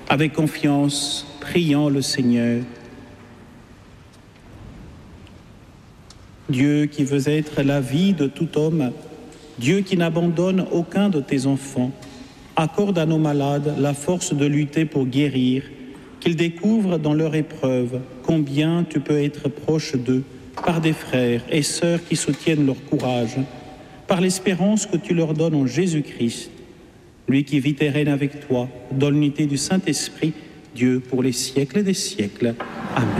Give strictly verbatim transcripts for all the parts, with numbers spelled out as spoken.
Avec confiance, prions le Seigneur. Dieu qui veux être la vie de tout homme, Dieu qui n'abandonne aucun de tes enfants, accorde à nos malades la force de lutter pour guérir, qu'ils découvrent dans leur épreuve combien tu peux être proche d'eux, par des frères et sœurs qui soutiennent leur courage, par l'espérance que tu leur donnes en Jésus-Christ, lui qui vit et règne avec toi, dans l'unité du Saint-Esprit, Dieu pour les siècles des siècles. Amen.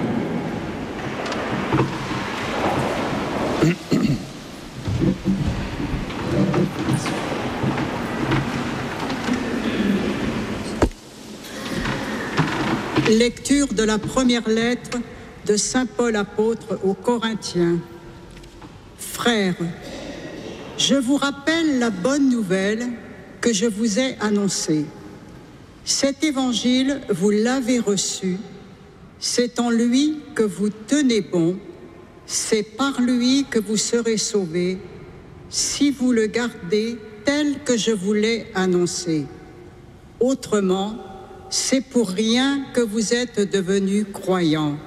Lecture de la première lettre de saint Paul apôtre aux Corinthiens. Frères, je vous rappelle la bonne nouvelle que je vous ai annoncée. Cet évangile, vous l'avez reçu, c'est en lui que vous tenez bon, c'est par lui que vous serez sauvés, si vous le gardez tel que je vous l'ai annoncé. Autrement, c'est pour rien que vous êtes devenus croyants.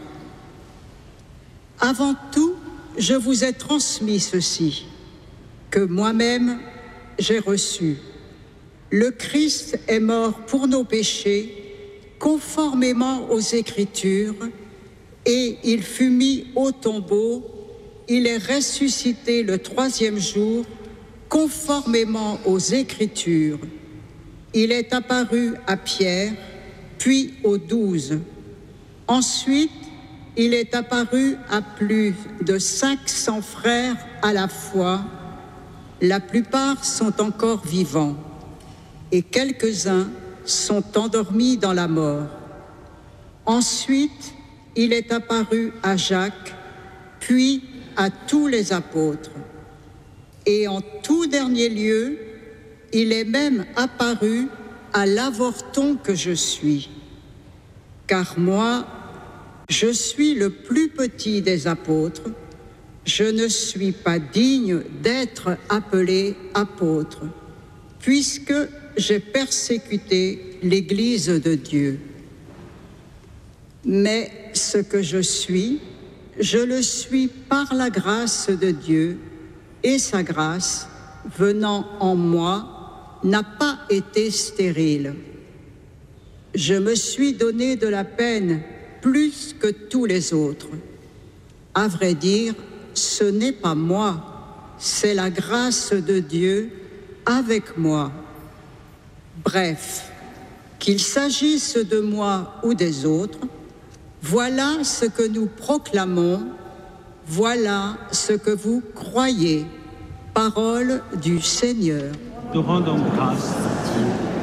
Avant tout, je vous ai transmis ceci, que moi-même j'ai reçu. Le Christ est mort pour nos péchés, conformément aux Écritures, et il fut mis au tombeau, il est ressuscité le troisième jour, conformément aux Écritures. Il est apparu à Pierre, puis aux douze. Ensuite, il est apparu à plus de cinq cents frères à la fois. La plupart sont encore vivants et quelques-uns sont endormis dans la mort. Ensuite, il est apparu à Jacques, puis à tous les apôtres. Et en tout dernier lieu, il est même apparu à l'avorton que je suis. Car moi, je suis le plus petit des apôtres, je ne suis pas digne d'être appelé apôtre, puisque j'ai persécuté l'Église de Dieu. Mais ce que je suis, je le suis par la grâce de Dieu, et sa grâce, venant en moi, n'a pas été stérile. Je me suis donné de la peine plus que tous les autres. À vrai dire, ce n'est pas moi, c'est la grâce de Dieu avec moi. Bref, qu'il s'agisse de moi ou des autres, voilà ce que nous proclamons, voilà ce que vous croyez. Parole du Seigneur. Nous rendons grâce à Dieu.